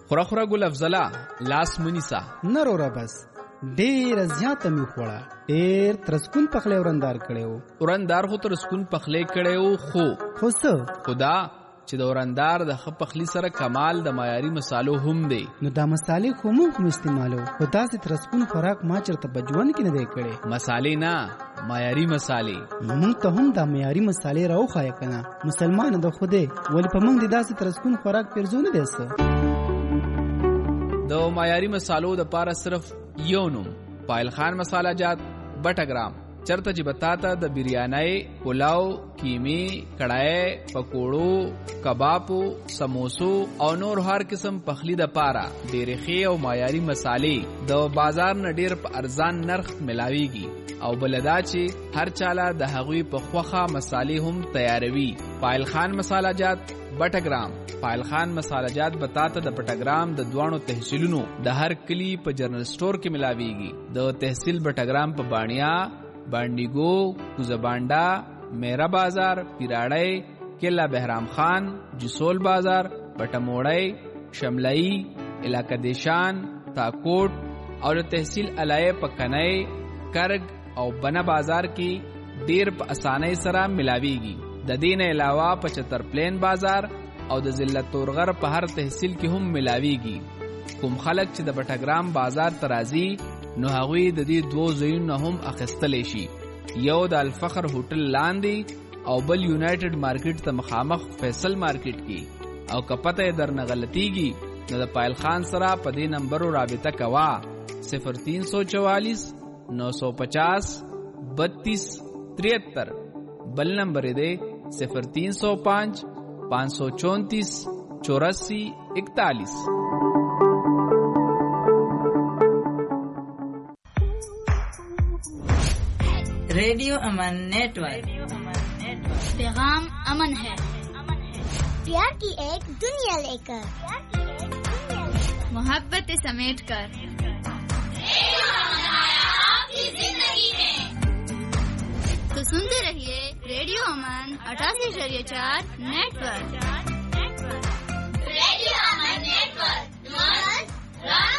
خورا ګل افضله لاس منیسا نرورا بس ډیر زیاته می خوړه ډیر ترسکون پخلی ورندار کړو ورندار خو ترسکون پخلی کړو خو څه خدا چې د ورندار د خ پخلی سره کمال د معیاري مصالو هم دی نو دا مصالې خو موږ استعمالو خدا سي ترسکون خوراک ما چرته بجوان کې نه دی کړي مصالې نه معیاري مصالې موږ ته هم دا معیاري مصالې راوخای کنه مسلمان د خوده ولې په موږ د داسې ترسکون خوراک پرځونه دی څه د معیاري مصالو د پاره صرف یو نوم پایل خان مساله جات بټګرام چرته چې بتاتا د بریانای پلاو کیمی کڑای پکوړو کبابو سموسو او نور هر قسم پخلی د پاره ډېرې ښې او معیاري مصالې د بازار نه ډېر په ارزان نرخ ملاويږي او بلدا چې هر چاله د هغوی په خوخه مصالې هم تیاروي پایل خان مساله جات بټګرام پایل خان مساله جات بتاتا د بټګرام د دوانو تحصیلونو د هر کلی په جنرال سٹور کې ملاويږي د تحصیل بټګرام په بانیا بانډیګو کوزبانډا میرا بازار پیراړی کلا بهرام خان جسول بازار بټموړی شملئی علاقہ دیشان تاکوټ او تحصیل علای پکنای کرګ او بنا بازار کې ډیر په اسانۍ سره ملاويږي د دین علاوه 75 پلین بازار او د ضلع تورغر په هر تحصیل کې هم ملاويږي کوم خلک چې د بټګرام بازار ترازی نو هغوی د دې دوه ځایونو هم اخیستلی شي یو د الفخر هوټل لاندې او بل یونایټډ مارکیټ ته مخامخ فیصل مارکیټ کې او کپته در نه غلطیږي نو د پایل خان سره په دې نمبر رابطه کوا 0344 950 32 73 بل نمبر دې 0305 534 84 41 रेडियो अमन नेटवर्क पैगाम अमन है प्यार की एक दुनिया लेकर मोहब्बत समेट कर आपकी जिंदगी में तो सुनते रहिए रेडियो अमन 88.4 नेटवर्क रेडियो अमन नेटवर्क